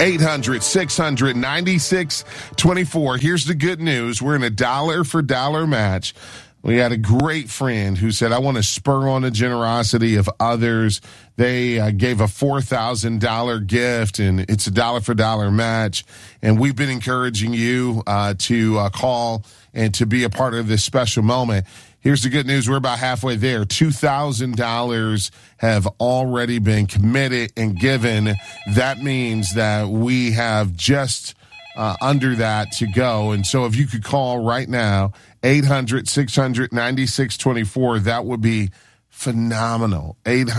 800-600-9624. Here's the good news. We're in a dollar for dollar match. We had a great friend who said, I want to spur on the generosity of others. They gave a $4,000 gift, and it's a dollar for dollar match. And we've been encouraging you to call and to be a part of this special moment. Here's the good news. We're about halfway there. $2,000 have already been committed and given. That means that we have just under that to go. And so if you could call right now, 800-600-9624, that would be phenomenal.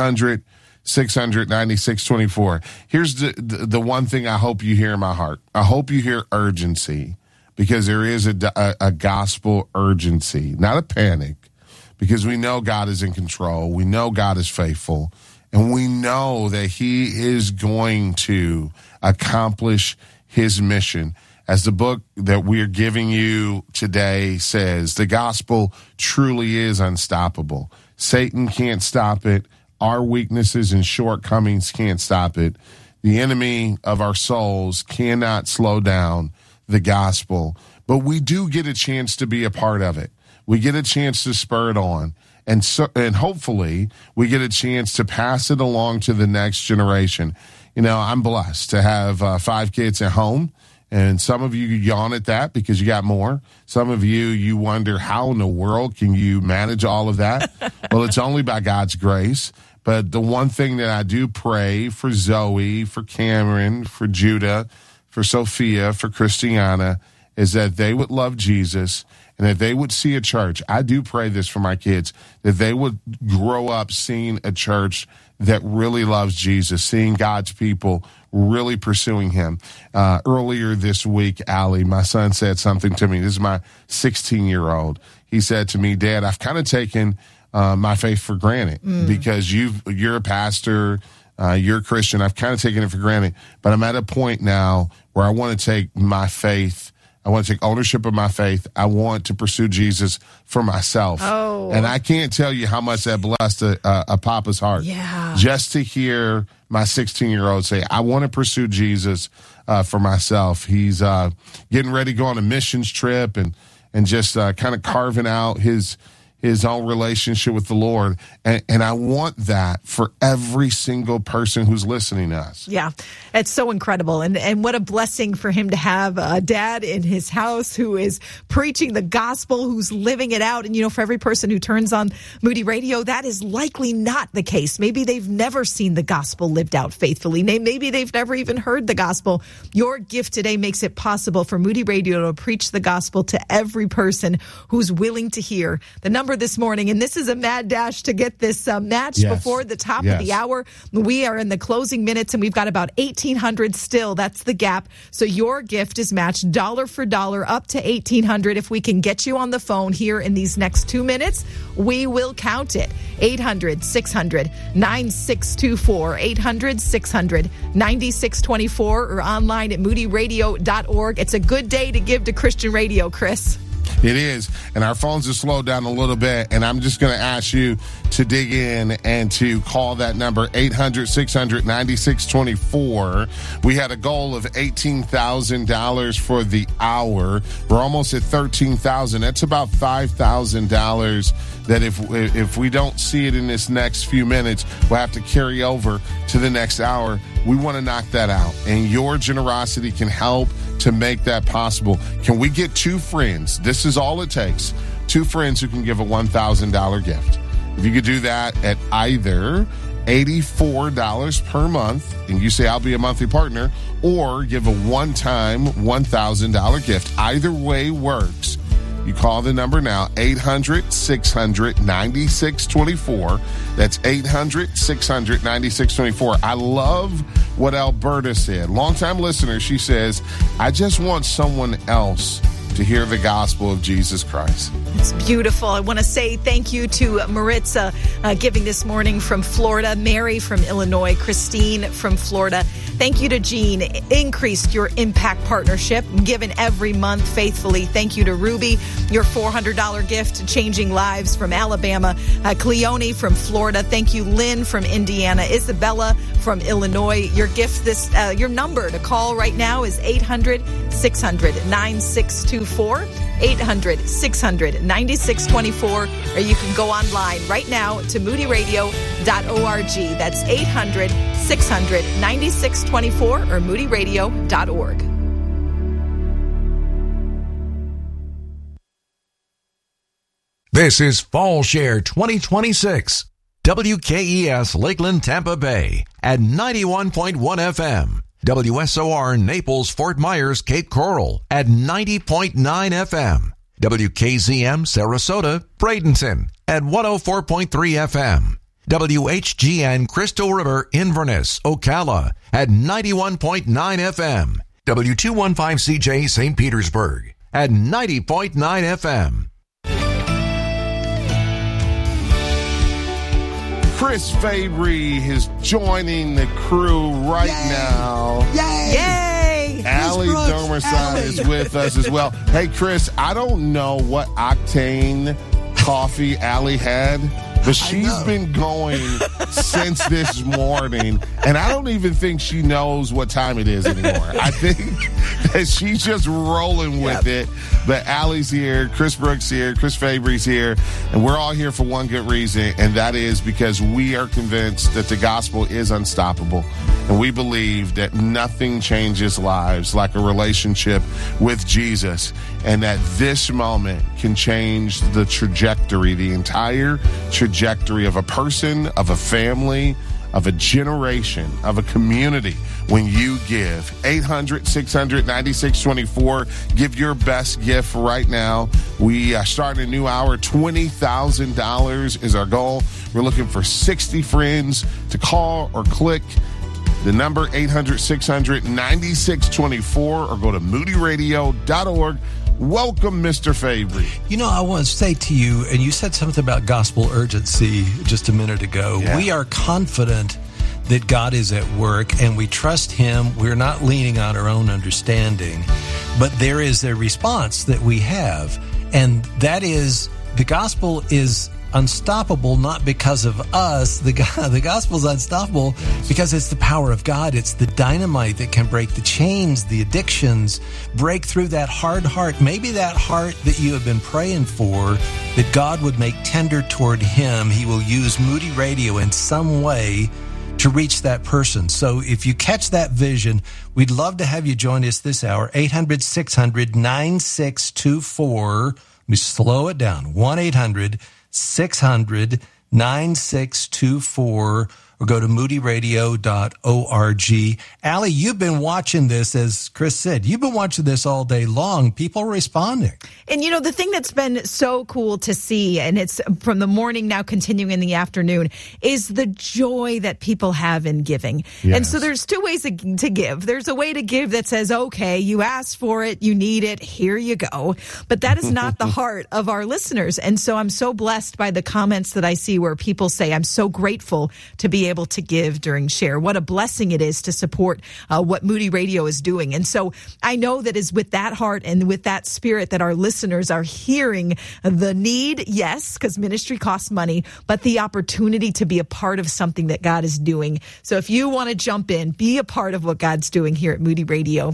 800-600-9624. Here's the one thing I hope you hear in my heart. I hope you hear urgency, because there is a gospel urgency, not a panic, because we know God is in control. We know God is faithful, and we know that he is going to accomplish his mission. As the book that we're giving you today says, the gospel truly is unstoppable. Satan can't stop it. Our weaknesses and shortcomings can't stop it. The enemy of our souls cannot slow down the gospel, but we do get a chance to be a part of it. We get a chance to spur it on, and hopefully we get a chance to pass it along to the next generation. You know, I'm blessed to have 5 kids at home, and some of you yawn at that because you got more. Some of you wonder, how in the world can you manage all of that? Well, it's only by God's grace. But the one thing that I do pray for Zoe, for Cameron, for Judah, for Sophia, for Christiana, is that they would love Jesus and that they would see a church. I do pray this for my kids, that they would grow up seeing a church that really loves Jesus, seeing God's people really pursuing him. Earlier this week, Allie, my son, said something to me. This is my 16-year-old. He said to me, Dad, I've kind of taken my faith for granted because you're a pastor, you're a Christian. I've kind of taken it for granted, but I'm at a point now where I want to take my faith. I want to take ownership of my faith. I want to pursue Jesus for myself. Oh. And I can't tell you how much that blessed a papa's heart. Yeah. Just to hear my 16-year-old say, I want to pursue Jesus for myself. He's getting ready to go on a missions trip and just kind of carving out his own relationship with the Lord. And I want that for every single person who's listening to us. Yeah, it's so incredible. And what a blessing for him to have a dad in his house who is preaching the gospel, who's living it out. And, you know, for every person who turns on Moody Radio, that is likely not the case. Maybe they've never seen the gospel lived out faithfully. Maybe they've never even heard the gospel. Your gift today makes it possible for Moody Radio to preach the gospel to every person who's willing to hear. The number this morning, and this is a mad dash to get this match before the top of the hour. We are in the closing minutes, and we've got about 1,800 still. That's the gap. So your gift is matched dollar for dollar up to 1,800. If we can get you on the phone here in these next 2 minutes, we will count it. 800-600-9624, 800-600-9624, or online at moodyradio.org. It's a good day to give to Christian radio, Chris. It is, and our phones have slowed down a little bit, and I'm just going to ask you to dig in and to call that number, 800-600-9624. We had a goal of $18,000 for the hour. We're almost at $13,000. That's about $5,000 that if we don't see it in this next few minutes, we'll have to carry over to the next hour. We want to knock that out, and your generosity can help to make that possible. Can we get 2 friends? This is all it takes. 2 friends who can give a $1,000 gift. If you could do that at either $84 per month, and you say, I'll be a monthly partner, or give a one-time $1,000 gift. Either way works. You call the number now, 800-600-9624. That's 800-600-9624. I love what Alberta said. Longtime listener, she says, I just want someone else to hear the gospel of Jesus Christ. It's beautiful. I want to say thank you to Maritza giving this morning from Florida, Mary from Illinois, Christine from Florida, Thank you to Jean. Increased your impact partnership, given every month faithfully. Thank you to Ruby, your $400 gift, changing lives from Alabama. Cleone from Florida. Thank you, Lynn from Indiana. Isabella from Illinois. Your gift your number to call right now is 800-600-9624. 800-600-9624, or you can go online right now to moodyradio.org. That's 800-600-9624 or moodyradio.org. This is Fall Share 2026. WKES Lakeland, Tampa Bay at 91.1 FM. WSOR Naples, Fort Myers, Cape Coral at 90.9 FM. WKZM Sarasota, Bradenton at 104.3 FM. WHGN Crystal River, Inverness, Ocala at 91.9 FM. W215CJ St. Petersburg at 90.9 FM. Chris Fabry is joining the crew right now. Yay! Allie Domerson is with us as well. Hey, Chris, I don't know what octane coffee Allie had, but she's been going since this morning, and I don't even think she knows what time it is anymore. I think that she's just rolling with it. But Allie's here, Chris Brooks here, Chris Fabry's here, and we're all here for one good reason, and that is because we are convinced that the gospel is unstoppable, and we believe that nothing changes lives like a relationship with Jesus, and that this moment can change the trajectory, the entire trajectory of a person, of a family, of a generation, of a community when you give. 800-600-9624. Give your best gift right now. We start a new hour. $20,000 is our goal. We're looking for 60 friends to call or click the number 800-600-9624 or go to moodyradio.org. Welcome, Mr. Fabry. You know, I want to say to you, and you said something about gospel urgency just a minute ago. Yeah. We are confident that God is at work, and we trust Him. We're not leaning on our own understanding, but there is a response that we have, and that is the gospel is unstoppable, not because of us. The gospel is unstoppable because it's the power of God. It's the dynamite that can break the chains, the addictions, break through that hard heart. Maybe that heart that you have been praying for, that God would make tender toward Him. He will use Moody Radio in some way to reach that person. So if you catch that vision, we'd love to have you join us this hour. 800-600-9624. Let me slow it down. 1-800-600-9624, or go to moodyradio.org. Allie, you've been watching this, as Chris said. You've been watching this all day long. People responding. And, you know, the thing that's been so cool to see, and it's from the morning now continuing in the afternoon, is the joy that people have in giving. Yes. And so there's two ways to give. There's a way to give that says, okay, you asked for it, you need it, here you go. But that is not the heart of our listeners. And so I'm so blessed by the comments that I see where people say, I'm so grateful to be able to give during Share. What a blessing it is to support what Moody Radio is doing. And so I know that is with that heart and with that spirit that our listeners are hearing the need, yes, because ministry costs money, but the opportunity to be a part of something that God is doing. So if you want to jump in, be a part of what God's doing here at Moody Radio.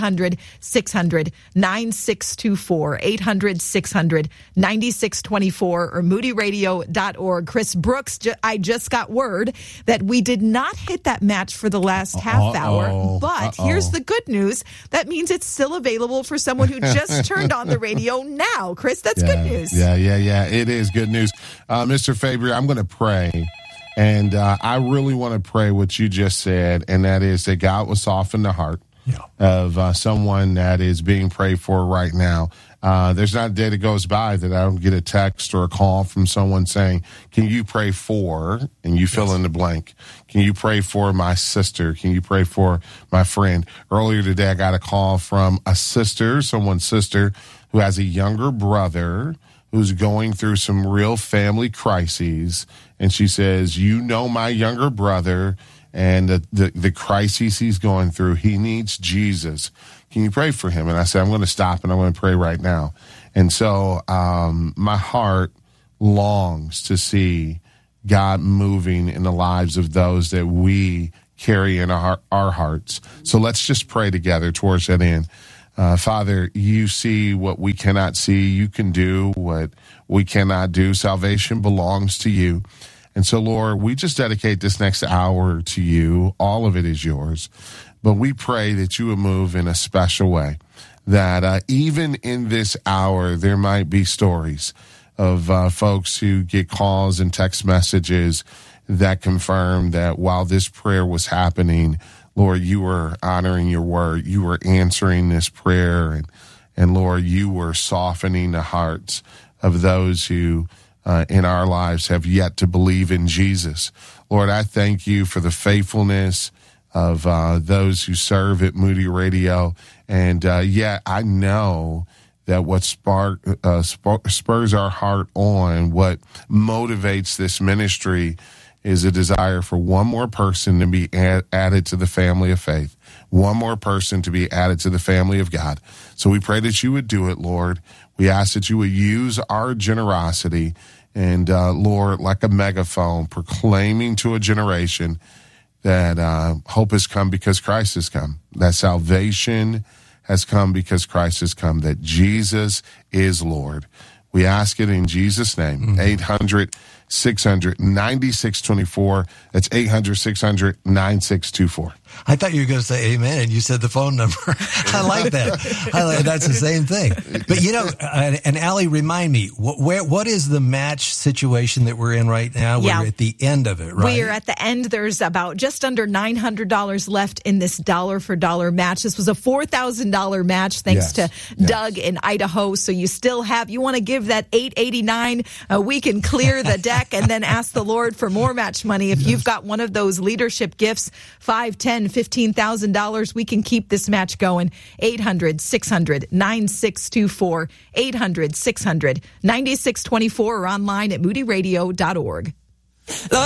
800-600-9624, 800-600-9624, or moodyradio.org. Chris Brooks, I just got word that we did not hit that match for the last half hour, but here's the good news. That means it's still available for someone who just turned on the radio now. Chris, that's good news. Yeah. It is good news. Mr. Fabry, I'm going to pray. And I really want to pray what you just said, and that is that God will soften the heart of someone that is being prayed for right now. There's not a day that goes by that I don't get a text or a call from someone saying, can you pray for, and you fill in the blank. Can you pray for my sister? Can you pray for my friend? Earlier today, I got a call from someone's sister who has a younger brother who's going through some real family crises. And she says, you know, my younger brother, and the crises he's going through. He needs Jesus. Can you pray for him? And I said, I'm going to stop and I'm going to pray right now. And so my heart longs to see God moving in the lives of those that we carry in our hearts. So let's just pray together towards that end. Father, you see what we cannot see. You can do what we cannot do. Salvation belongs to you. And so, Lord, we just dedicate this next hour to you. All of it is yours. But we pray that you would move in a special way, that even in this hour, there might be stories of folks who get calls and text messages that confirm that while this prayer was happening, Lord, you were honoring your word. You were answering this prayer. And Lord, you were softening the hearts of those who in our lives have yet to believe in Jesus. Lord, I thank you for the faithfulness of those who serve at Moody Radio. And I know that what spurs our heart on, what motivates this ministry, is a desire for one more person to be added to the family of faith, one more person to be added to the family of God. So we pray that you would do it, Lord. We ask that you would use our generosity and, Lord, like a megaphone, proclaiming to a generation that hope has come because Christ has come, that salvation has come because Christ has come, that Jesus is Lord. We ask it in Jesus' name. 800-600-9624. That's 800-600-9624. I thought you were going to say amen, and you said the phone number. I like that. That's the same thing. But, and Allie, remind me, what is the match situation that we're in right now? We're at the end of it, right? We're at the end. There's about just under $900 left in this dollar-for-dollar match. This was a $4,000 match thanks to Doug in Idaho. So you want to give that $889, we can clear the deck and then ask the Lord for more match money. If you've got one of those leadership gifts, $5,000, $10,000, $15,000, we can keep this match going. 800-600-9624, 800-600-9624, or online at moodyradio.org.